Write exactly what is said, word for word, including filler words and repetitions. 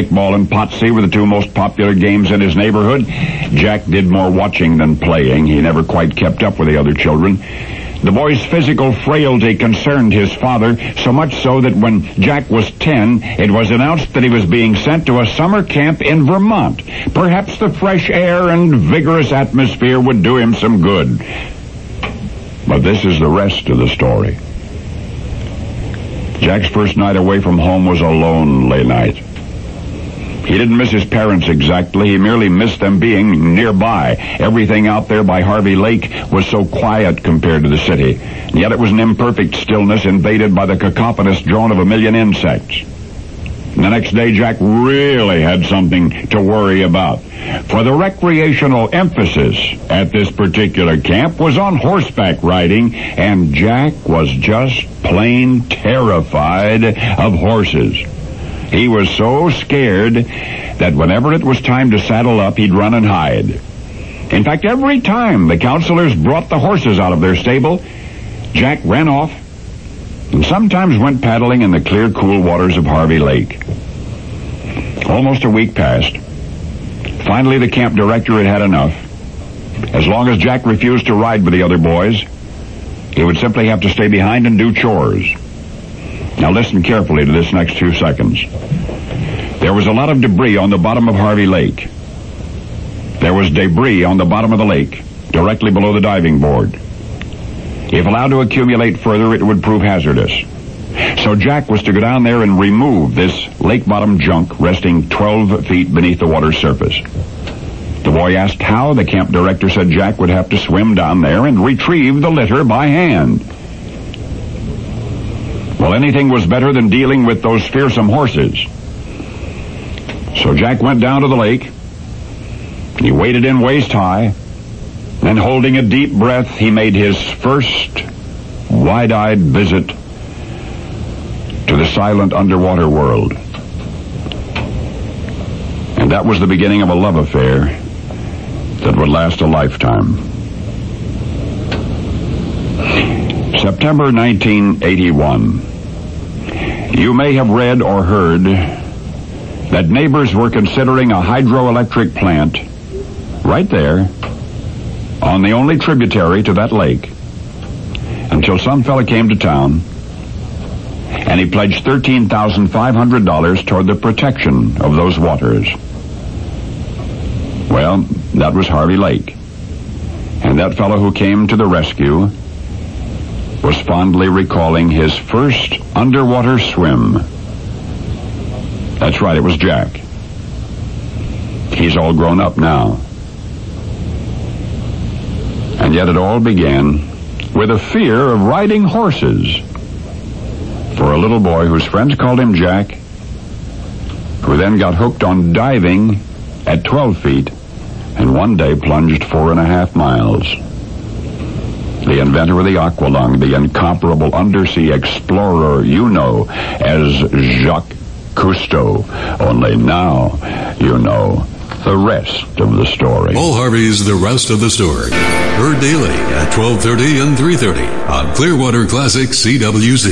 Stickball and Potsy were the two most popular games in his neighborhood. Jack did more watching than playing. He never quite kept up with the other children. The boy's physical frailty concerned his father, so much so that when Jack was ten, it was announced that he was being sent to a summer camp in Vermont. Perhaps the fresh air and vigorous atmosphere would do him some good. But this is the rest of the story. Jack's first night away from home was a lonely night. He didn't miss his parents exactly. He merely missed them being nearby. Everything out there by Harvey Lake was so quiet compared to the city. And yet it was an imperfect stillness invaded by the cacophonous drone of a million insects. And the next day, Jack really had something to worry about. For the recreational emphasis at this particular camp was on horseback riding, and Jack was just plain terrified of horses. He was so scared that whenever it was time to saddle up, he'd run and hide. In fact, every time the counselors brought the horses out of their stable, Jack ran off and sometimes went paddling in the clear, cool waters of Harvey Lake. Almost a week passed. Finally, the camp director had had enough. As long as Jack refused to ride with the other boys, he would simply have to stay behind and do chores. Now listen carefully to this next few seconds. There was a lot of debris on the bottom of Harvey Lake. There was debris on the bottom of the lake, directly below the diving board. If allowed to accumulate further, it would prove hazardous. So Jack was to go down there and remove this lake-bottom junk resting twelve feet beneath the water's surface. The boy asked how. The camp director said Jack would have to swim down there and retrieve the litter by hand. Well, anything was better than dealing with those fearsome horses. So Jack went down to the lake. He waded in waist high. Then, holding a deep breath, he made his first wide-eyed visit to the silent underwater world. And that was the beginning of a love affair that would last a lifetime. September nineteen eighty-one. You may have read or heard that neighbors were considering a hydroelectric plant right there on the only tributary to that lake until some fella came to town and he pledged thirteen thousand five hundred dollars toward the protection of those waters. Well, that was Harvey Lake. And that fellow who came to the rescue was fondly recalling his first underwater swim. That's right, it was Jack. He's all grown up now. And yet it all began with a fear of riding horses for a little boy whose friends called him Jack, who then got hooked on diving at twelve feet and one day plunged four and a half miles. The inventor of the aqualung, the incomparable undersea explorer you know as Jacques Cousteau. Only now you know the rest of the story. Paul Harvey's The Rest of the Story. Heard daily at twelve thirty and three thirty on Clearwater Classic C W C.